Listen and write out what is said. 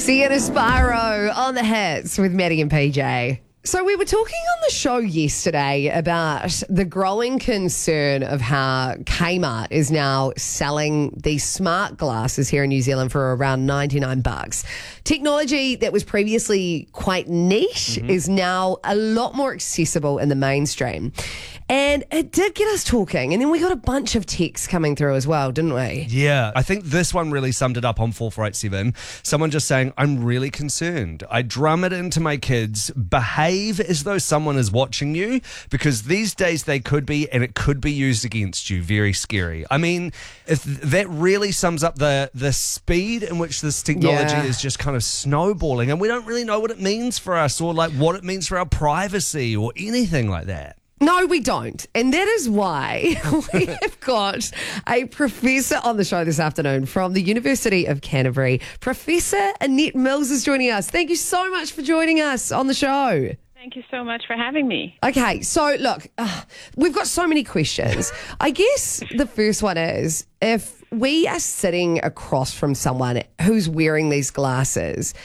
Sienna Spyro on the hits with Maddie and PJ. So we were talking on the show yesterday about the growing concern of how Kmart is now selling these smart glasses here in New Zealand for around $99. Technology that was previously quite niche is now a lot more accessible in the mainstream. And it did get us talking. And then we got a bunch of texts coming through as well, didn't we? Yeah, I think this one really summed it up on 4487. Someone just saying, I'm really concerned. I drum it into my kids. Behave as though someone is watching you, because these days they could be, and it could be used against you. Very scary. I mean, if that really sums up the speed in which this technology is just kind of snowballing, and we don't really know what it means for us, or like what it means for our privacy or anything like that. No, we don't. And that is why we have got a professor on the show this afternoon from the University of Canterbury. Professor Annette Mills is joining us. Thank you so much for joining us on the show. Thank you so much for having me. Okay, so look, we've got so many questions. I guess the first one is, if we are sitting across from someone who's wearing these glasses